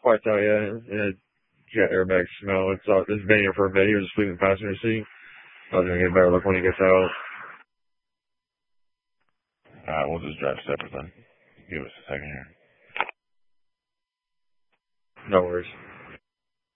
Quite tell you, jet airbag smell. It's been here for a bit. He was asleep in the passenger seat. I was gonna get a better look when he gets out. Alright, we'll just drive separate then. Give us a second here. No worries.